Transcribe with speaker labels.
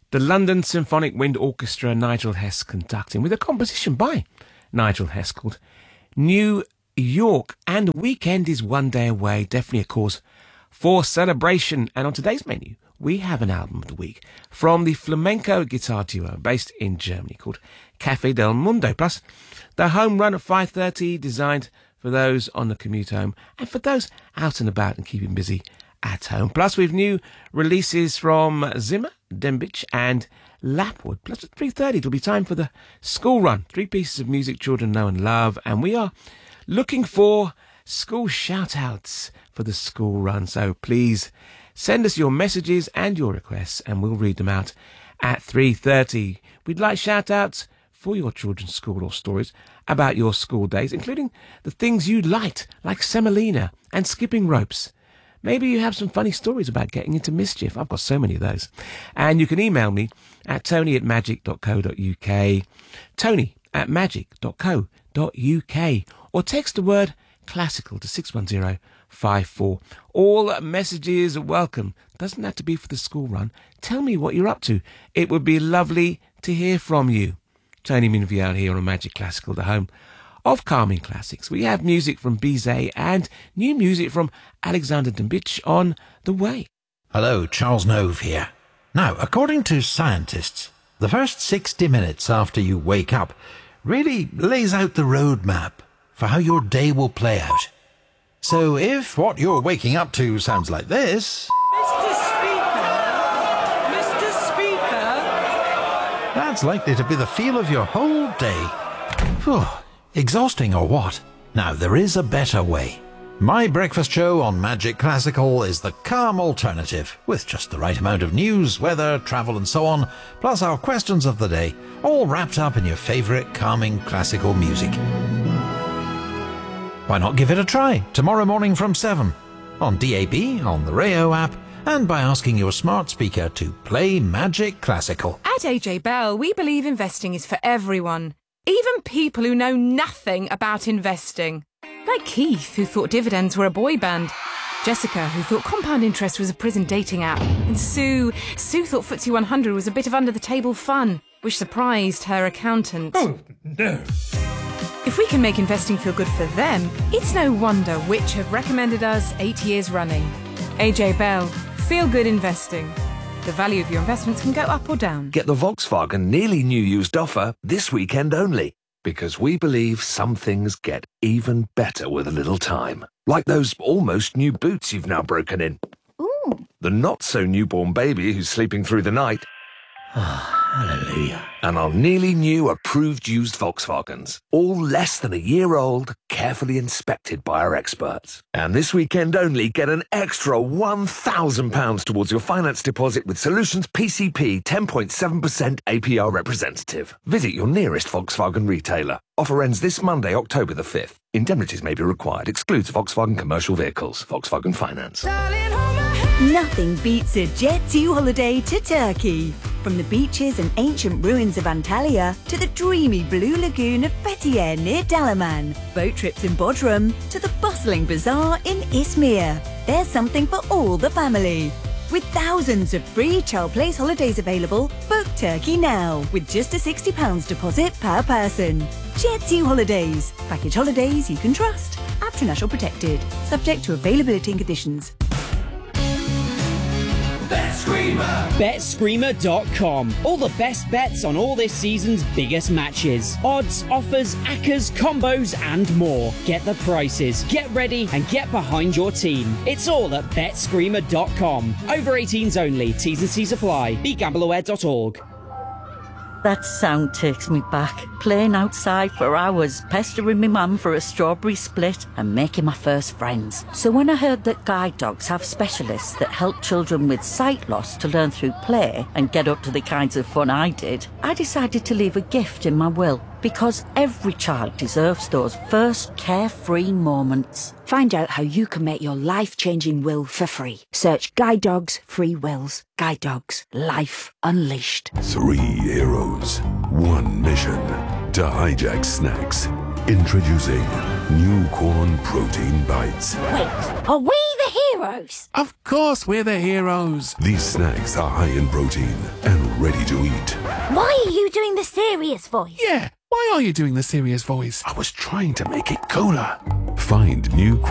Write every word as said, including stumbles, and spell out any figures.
Speaker 1: The London Symphonic Wind Orchestra, Nigel Hess conducting, with a composition by Nigel Hess called New York. And the weekend is one day away, definitely a cause for celebration. And on today's menu, we have an album of the week from the flamenco guitar duo based in Germany called Cafe del Mundo. Plus, the home run at five thirty, designed for those on the commute home and for those out and about and keeping busy at home. Plus, we've new releases from Zimmer, Dembich and Lapwood. Plus, at three thirty, it'll be time for the school run. Three pieces of music children know and love. And we are looking for school shout-outs for the school run. So please send us your messages and your requests and we'll read them out at three thirty. We'd like shout-outs for your children's school or stories about your school days, including the things you liked, like semolina and skipping ropes. Maybe you have some funny stories about getting into mischief. I've got so many of those. And you can email me at tony at magic dot co dot uk, tony at magic dot co dot uk, or text the word classical to six one zero five four. All messages are welcome. Doesn't have to be for the school run. Tell me what you're up to. It would be lovely to hear from you. Tony Minvial here on Magic Classical, the home of calming classics. We have music from Bizet and new music from Alexander Dembich on the way.
Speaker 2: Hello, Charles Nove here. Now, according to scientists, the first sixty minutes after you wake up really lays out the roadmap for how your day will play out. So if what you're waking up to sounds like this...
Speaker 3: Mister Speaker! Mister Speaker!
Speaker 2: That's likely to be the feel of your whole day. Phew. Exhausting or what? Now, there is a better way. My breakfast show on Magic Classical is the calm alternative, with just the right amount of news, weather, travel and so on, plus our questions of the day, all wrapped up in your favourite calming classical music. Why not give it a try tomorrow morning from seven, on D A B, on the Rayo app, and by asking your smart speaker to play Magic Classical.
Speaker 4: At A J Bell, we believe investing is for everyone. Even people who know nothing about investing. Like Keith, who thought dividends were a boy band. Jessica, who thought compound interest was a prison dating app. And Sue, Sue thought F T S E one hundred was a bit of under-the-table fun, which surprised her accountant.
Speaker 3: Oh, no.
Speaker 4: If we can make investing feel good for them, it's no wonder Which have recommended us eight years running. A J Bell, feel good investing. The value of your investments can go up or down.
Speaker 5: Get the Volkswagen nearly new used offer this weekend only, because we believe some things get even better with a little time. Like those almost new boots you've now broken in.
Speaker 6: Ooh.
Speaker 5: The not-so-newborn baby who's sleeping through the night.
Speaker 2: Hallelujah.
Speaker 5: And our nearly new approved used Volkswagens. All less than a year old, carefully inspected by our experts. And this weekend only, get an extra one thousand pounds towards your finance deposit with Solutions P C P ten point seven percent A P R representative. Visit your nearest Volkswagen retailer. Offer ends this Monday, October the fifth. Indemnities may be required. Excludes Volkswagen commercial vehicles. Volkswagen Finance.
Speaker 6: Nothing beats a Jet two holiday to Turkey. From the beaches and ancient ruins of Antalya to the dreamy blue lagoon of Fethiye near Dalaman, boat trips in Bodrum to the bustling bazaar in Izmir. There's something for all the family. With thousands of free Child Place holidays available, book Turkey now with just a sixty pounds deposit per person. Jet two Holidays. Package holidays you can trust. International protected. Subject to availability and conditions.
Speaker 7: bet screamer dot com. All the best bets on all this season's biggest matches. Odds, offers, accas, combos and more. Get the prices, get ready and get behind your team. It's all at bet screamer dot com. Over eighteens only. T's and C's apply. be gamble aware dot org.
Speaker 8: That sound takes me back. Playing outside for hours, pestering my mum for a strawberry split and making my first friends. So when I heard that guide dogs have specialists that help children with sight loss to learn through play and get up to the kinds of fun I did, I decided to leave a gift in my will. Because every child deserves those first carefree moments.
Speaker 9: Find out how you can make your life-changing will for free. Search Guide Dogs Free Wills. Guide Dogs. Life Unleashed.
Speaker 10: Three heroes. One mission. To hijack snacks. Introducing New Corn Protein Bites.
Speaker 11: Wait, are we the heroes?
Speaker 10: Of course we're the heroes. These snacks are high in protein and ready to eat.
Speaker 11: Why are you doing the serious voice?
Speaker 10: Yeah, why are you doing the serious voice? I was trying to make it cooler. Find New